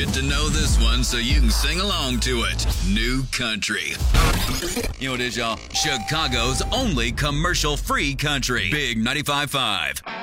Get to know this one so you can sing along to it. New Country. You know what it is, y'all? Chicago's only commercial-free country. Big 95.5.